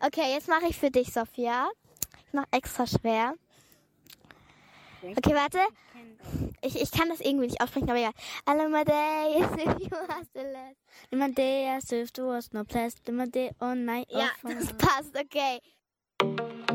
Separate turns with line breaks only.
Okay, jetzt mache ich für dich, Sophia. Ich mache extra schwer. Okay, warte. Ich kann das irgendwie nicht aussprechen, aber ja. Amadeus, if you are still left. Amadeus, if there was no place. Amadeus, oh nein. Ja, das passt, okay.